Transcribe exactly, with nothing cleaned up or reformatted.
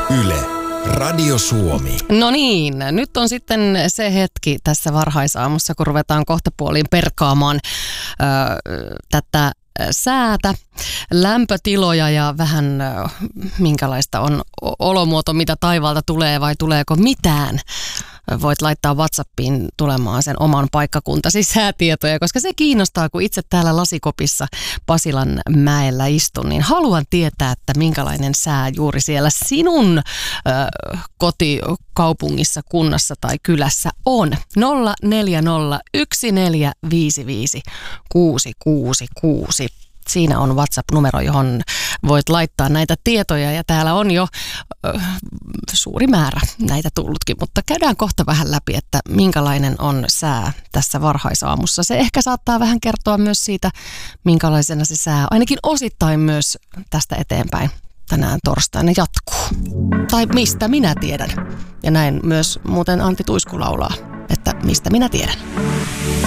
Yle, Radio Suomi. No niin, nyt on sitten se hetki tässä varhaisaamussa, kun ruvetaan kohta puoliin perkaamaan ö, tätä säätä, lämpötiloja ja vähän ö, minkälaista on olomuoto, mitä taivaalta tulee vai tuleeko mitään. Voit laittaa WhatsAppiin tulemaan sen oman paikkakuntasi säätietoja, koska se kiinnostaa, kun itse täällä Lasikopissa Pasilan mäellä istun, niin haluan tietää, että minkälainen sää juuri siellä sinun ö, kotikaupungissa, kunnassa tai kylässä on. nolla neljä nolla yksi neljä viisi viisi kuusi kuusi kuusi. Siinä on WhatsApp-numero, johon voit laittaa näitä tietoja ja täällä on jo ö, suuri määrä näitä tullutkin, mutta käydään kohta vähän läpi, että minkälainen on sää tässä varhaisaamussa. Se ehkä saattaa vähän kertoa myös siitä, minkälaisena se sää ainakin osittain myös tästä eteenpäin tänään torstaina jatkuu. Tai mistä minä tiedän. Ja näin myös muuten Antti Tuisku laulaa, että mistä minä tiedän.